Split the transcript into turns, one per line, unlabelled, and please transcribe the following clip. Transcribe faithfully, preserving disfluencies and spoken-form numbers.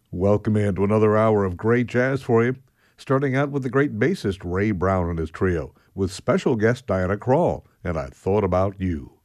Welcome into another hour of great jazz for you. Starting out with the great bassist Ray Brown and his trio, with special guest Diana Krall, and I Thought About You.